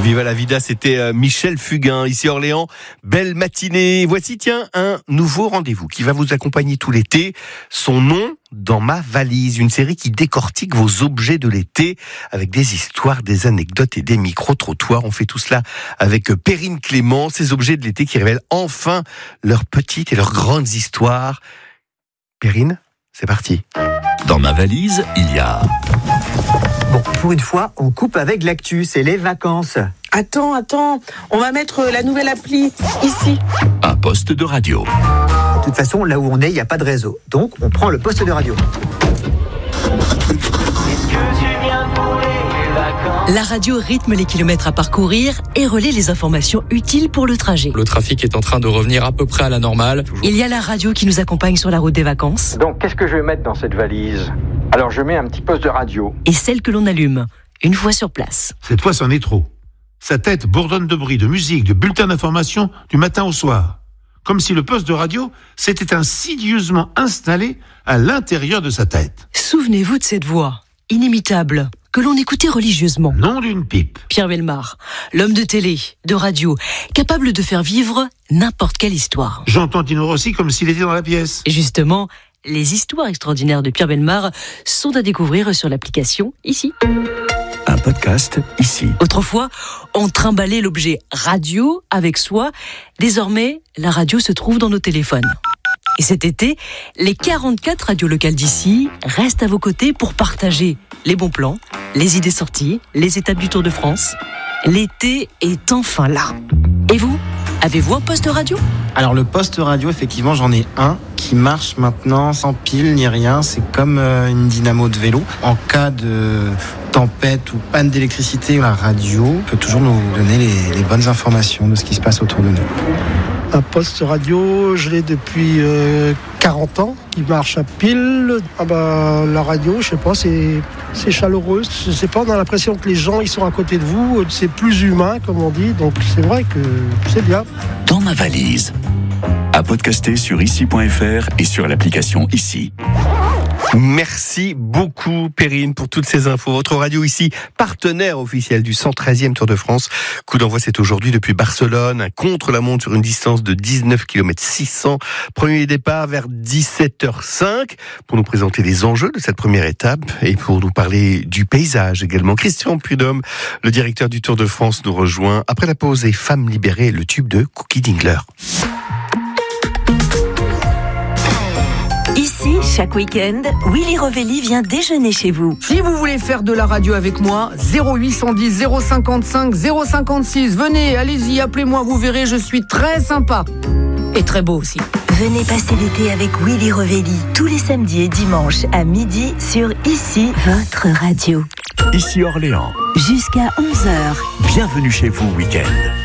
Viva la vida, c'était Michel Fugain, ici Orléans. Belle matinée. Voici, tiens, un nouveau rendez-vous qui va vous accompagner tout l'été. Son nom, Dans ma valise, une série qui décortique vos objets de l'été avec des histoires, des anecdotes et des micro-trottoirs. On fait tout cela avec Perrine Clément, ces objets de l'été qui révèlent enfin leurs petites et leurs grandes histoires. Perrine, c'est parti. Dans ma valise, il y a... Bon, pour une fois, on coupe avec l'actu, c'est les vacances. Attends, on va mettre la nouvelle appli ici. Un poste de radio. De toute façon, là où on est, il n'y a pas de réseau. Donc, on prend le poste de radio. La radio rythme les kilomètres à parcourir et relaie les informations utiles pour le trajet. Le trafic est en train de revenir à peu près à la normale. Il y a la radio qui nous accompagne sur la route des vacances. Donc, qu'est-ce que je vais mettre dans cette valise ? Alors, je mets un petit poste de radio. Et celle que l'on allume, une fois sur place. Cette fois, c'en est trop. Sa tête bourdonne de bruit, de musique, de bulletins d'information du matin au soir. Comme si le poste de radio s'était insidieusement installé à l'intérieur de sa tête. Souvenez-vous de cette voix, inimitable, que l'on écoutait religieusement. Nom d'une pipe. Pierre Bellemare, l'homme de télé, de radio, capable de faire vivre n'importe quelle histoire. J'entends Tino Rossi comme s'il était dans la pièce. Et justement, les histoires extraordinaires de Pierre Bellemare sont à découvrir sur l'application ici. Un podcast ici. Autrefois, on trimballait l'objet radio avec soi. Désormais, la radio se trouve dans nos téléphones. Et cet été, les 44 radios locales d'ici restent à vos côtés pour partager les bons plans, les idées sorties, les étapes du Tour de France. L'été est enfin là. Et vous, avez-vous un poste radio ? Alors le poste radio, effectivement, j'en ai un qui marche maintenant sans pile ni rien. C'est comme une dynamo de vélo. En cas de tempête ou panne d'électricité, la radio peut toujours nous donner les bonnes informations de ce qui se passe autour de nous. Un poste radio, je l'ai depuis 40 ans, qui marche à pile. La radio, je sais pas, c'est chaleureux. Je sais pas, on a l'impression que les gens, ils sont à côté de vous. C'est plus humain, comme on dit. Donc c'est vrai que c'est bien. Dans ma valise. À podcaster sur ici.fr et sur l'application Ici. Merci beaucoup Perrine pour toutes ces infos. Votre radio ici, partenaire officiel du 113e Tour de France. Coup d'envoi, c'est aujourd'hui depuis Barcelone, un contre-la-montre sur une distance de 19 km 600. Premier départ vers 17h05 pour nous présenter les enjeux de cette première étape et pour nous parler du paysage également. Christian Prudhomme, le directeur du Tour de France, nous rejoint après la pause et Femmes libérées, le tube de Cookie Dingler. Ici, chaque week-end, Willy Rovelli vient déjeuner chez vous. Si vous voulez faire de la radio avec moi, 0810 055 056. Venez, allez-y, appelez-moi, vous verrez, je suis très sympa. Et très beau aussi. Venez passer l'été avec Willy Rovelli, tous les samedis et dimanches à midi sur Ici, votre radio. Ici Orléans. Jusqu'à 11h. Bienvenue chez vous, week-end.